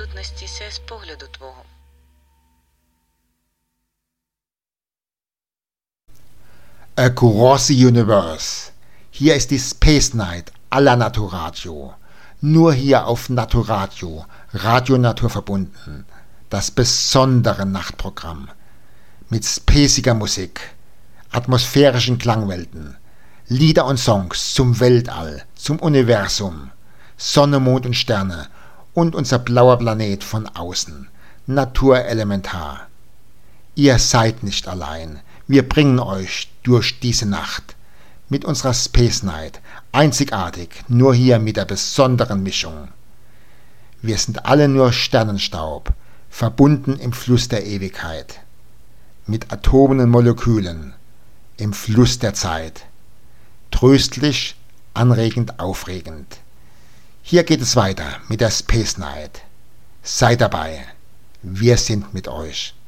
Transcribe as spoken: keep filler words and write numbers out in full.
присутності з погляду твого. Across the universe. Hier ist die Space Night aller Naturradio. Nur hier auf Naturradio, Radio Natur verbunden. Das besondere Nachtprogramm. Mit spaciger Musik, atmosphärischen Klangwelten, Lieder und Songs zum Weltall, zum Universum, Sonne, Mond und Sterne und unser blauer Planet von außen. Naturelementar. Ihr seid nicht allein. Wir bringen euch durch diese Nacht mit unserer Space Night, einzigartig, nur hier mit der besonderen Mischung. Wir sind alle nur Sternenstaub, verbunden im Fluss der Ewigkeit, mit Atomen und Molekülen, im Fluss der Zeit. Tröstlich, anregend, aufregend. Hier geht es weiter mit der Space Night. Seid dabei, wir sind mit euch.